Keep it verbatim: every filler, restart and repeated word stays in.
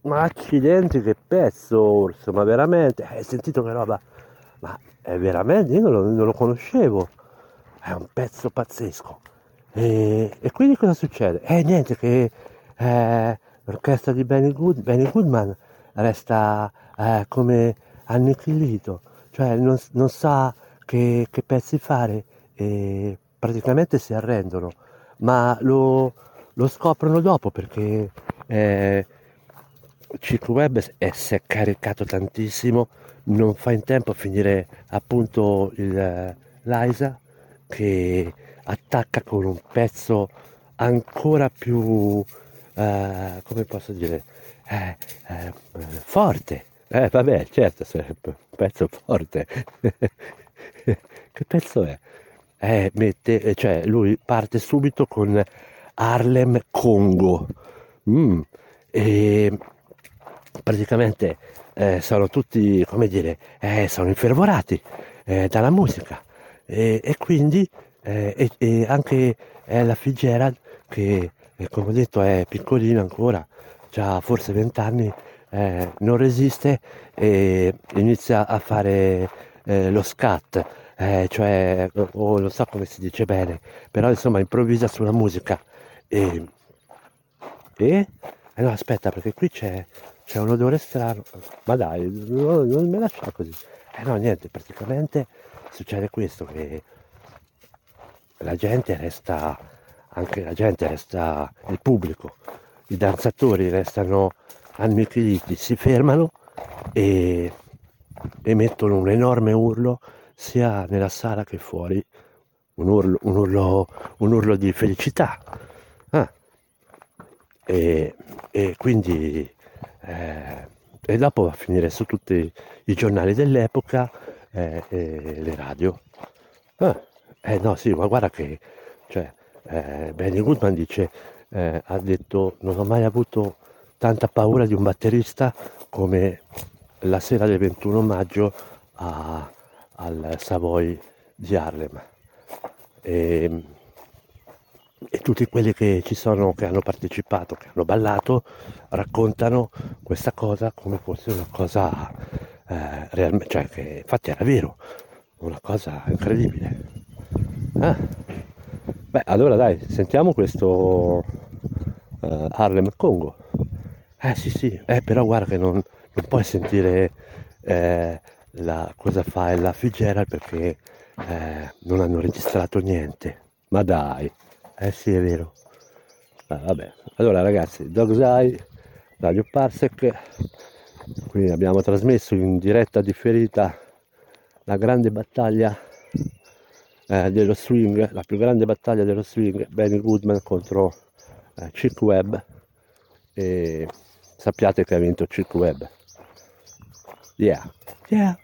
Ma accidenti, che pezzo, Orso, ma veramente? Hai sentito che roba? Ma è veramente? Io non lo, non lo conoscevo. È un pezzo pazzesco. E, e quindi cosa succede? Eh, niente, che eh, l'orchestra di Benny, Good, Benny Goodman resta eh, come annichilito, cioè non, non sa che, che pezzi fare e praticamente si arrendono, ma lo, lo scoprono dopo perché eh, Chick Webb è, si è caricato tantissimo, non fa in tempo a finire appunto il, l'Isa che attacca con un pezzo ancora più, eh, come posso dire, eh, eh, forte. Eh, vabbè, certo, se è un pezzo forte. Che pezzo è? Eh, mette, eh, cioè, lui parte subito con Harlem Congo. Mm. E praticamente eh, sono tutti, come dire, eh, sono infervorati eh, dalla musica e, e quindi eh, e, e anche Ella Fitzgerald che eh, come ho detto è piccolina ancora, ha forse venti anni, eh, non resiste e inizia a fare eh, lo scat, eh, cioè o non so come si dice bene, però insomma improvvisa sulla musica e, e? Eh no, aspetta, perché qui c'è, c'è un odore strano. Ma dai, non, non me lascia così. Eh no, niente, praticamente succede questo, che la gente resta, anche la gente resta, il pubblico, i danzatori restano annichiliti, si fermano e emettono un enorme urlo sia nella sala che fuori, un urlo, un urlo, un urlo di felicità. Ah, e, e quindi eh, e dopo va a finire su tutti i giornali dell'epoca eh, e le radio. Ah, eh no, sì, ma guarda che cioè, eh, Benny Goodman dice, eh, ha detto, non ho mai avuto tanta paura di un batterista come la sera del ventuno maggio a- al Savoy di Harlem. E, e tutti quelli che ci sono, che hanno partecipato, che hanno ballato, raccontano questa cosa come fosse una cosa eh, realmente, cioè che infatti era vero, una cosa incredibile. Ah, beh, allora dai, sentiamo questo eh, Harlem Congo. Eh sì sì, eh, però guarda che non, non puoi sentire eh, la, cosa fa la Fitzgerald perché eh, non hanno registrato niente. Ma dai, eh sì è vero. Ah, vabbè, allora ragazzi, Dog's Eye, Radio Parsec, qui abbiamo trasmesso in diretta differita la grande battaglia eh, dello swing, la più grande battaglia dello swing, Benny Goodman contro eh, Chick Webb e sappiate che ha vinto Chick Webb. Yeah, yeah.